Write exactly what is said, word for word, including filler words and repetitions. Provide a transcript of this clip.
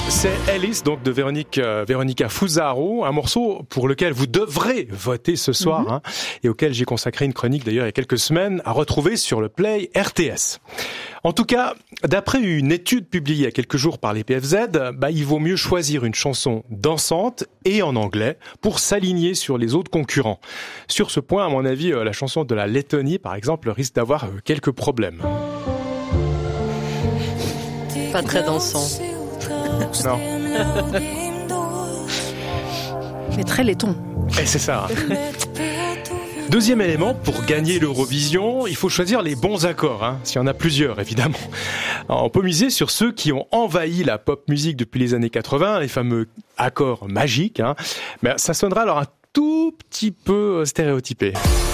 C'est Alice, donc de Véronique, euh, Véronica Fusaro, un morceau pour lequel vous devrez voter ce soir, mm-hmm. hein, et auquel j'ai consacré une chronique d'ailleurs il y a quelques semaines, à retrouver sur le Play R T S. En tout cas, d'après une étude publiée il y a quelques jours par les P F Z, bah, il vaut mieux choisir une chanson dansante et en anglais pour s'aligner sur les autres concurrents. Sur ce point, à mon avis, la chanson de la Lettonie, par exemple, risque d'avoir quelques problèmes. Pas très dansant. Non. Mais très laiton. Et c'est ça. Hein. Deuxième élément, pour gagner l'Eurovision, il faut choisir les bons accords, hein, s'il y en a plusieurs évidemment. Alors, on peut miser sur ceux qui ont envahi la pop musique depuis les années quatre-vingts, les fameux accords magiques, hein. Mais ça sonnera alors un tout petit peu stéréotypé.